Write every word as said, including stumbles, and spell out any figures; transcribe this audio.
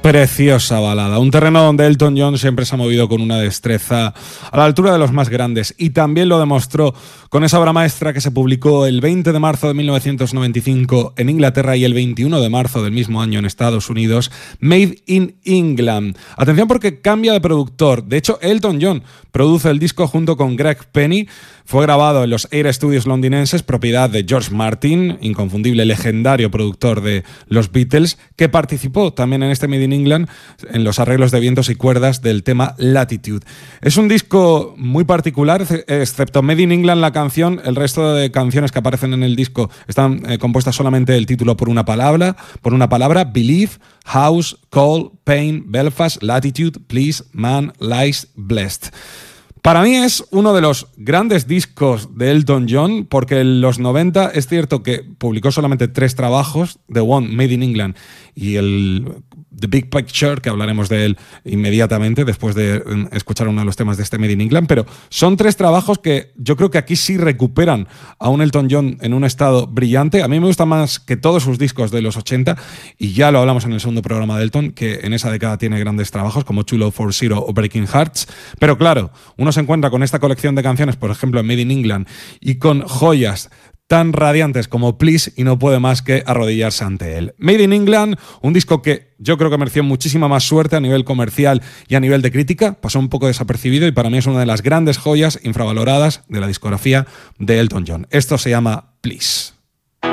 Preciosa balada, un terreno donde Elton John siempre se ha movido con una destreza a la altura de los más grandes, y también lo demostró con esa obra maestra que se publicó el veinte de marzo de mil novecientos noventa y cinco en Inglaterra y el veintiuno de marzo del mismo año en Estados Unidos, Made in England. Atención porque cambia de productor. De hecho, Elton John produce el disco junto con Greg Penny. Fue grabado en los Air Studios londinenses, propiedad de George Martin, inconfundible, legendario productor de los Beatles, que participó también en este Made in England en los arreglos de vientos y cuerdas del tema Latitude. Es un disco muy particular, excepto Made in England, la canción. El resto de canciones que aparecen en el disco están eh, compuestas solamente del título por una palabra, por una palabra, Believe, House, Call, Pain, Belfast, Latitude, Please, Man, Lies, Blessed. Para mí es uno de los grandes discos de Elton John, porque en los noventa es cierto que publicó solamente tres trabajos, The One, Made in England, y el The Big Picture, que hablaremos de él inmediatamente después de escuchar uno de los temas de este Made in England, pero son tres trabajos que yo creo que aquí sí recuperan a un Elton John en un estado brillante. A mí me gusta más que todos sus discos de los ochenta, y ya lo hablamos en el segundo programa de Elton, que en esa década tiene grandes trabajos como Too Low for Zero o Breaking Hearts, pero claro, uno se encuentra con esta colección de canciones, por ejemplo en Made in England, y con joyas tan radiantes como Please, y no puede más que arrodillarse ante él. Made in England, un disco que yo creo que mereció muchísima más suerte a nivel comercial y a nivel de crítica, pasó un poco desapercibido y para mí es una de las grandes joyas infravaloradas de la discografía de Elton John. Esto se llama Please.